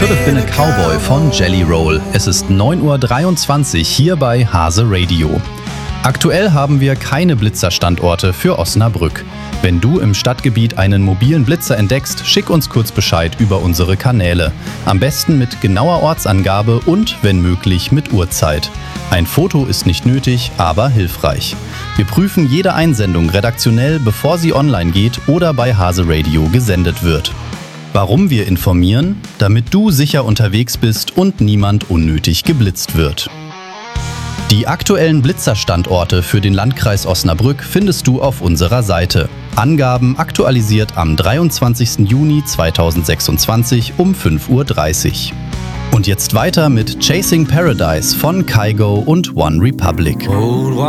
Should Have Been a Cowboy von Jelly Roll. Es ist 9:23 Uhr hier bei Hase Radio. Aktuell haben wir keine Blitzerstandorte für Osnabrück. Wenn du im Stadtgebiet einen mobilen Blitzer entdeckst, schick uns kurz Bescheid über unsere Kanäle. Am besten mit genauer Ortsangabe und, wenn möglich, mit Uhrzeit. Ein Foto ist nicht nötig, aber hilfreich. Wir prüfen jede Einsendung redaktionell, bevor sie online geht oder bei Hase Radio gesendet wird. Warum wir informieren? Damit du sicher unterwegs bist und niemand unnötig geblitzt wird. Die aktuellen Blitzerstandorte für den Landkreis Osnabrück findest du auf unserer Seite. Angaben aktualisiert am 23. Juni 2026 um 5:30 Uhr. Und jetzt weiter mit Chasing Paradise von Kygo und One Republic.